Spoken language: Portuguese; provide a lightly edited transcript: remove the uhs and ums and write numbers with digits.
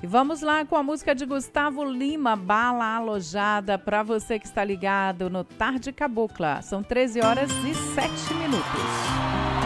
E vamos lá com a música de Gustavo Lima, Bala Alojada, para você que está ligado no Tarde Cabocla. São 13 horas e 7 minutos.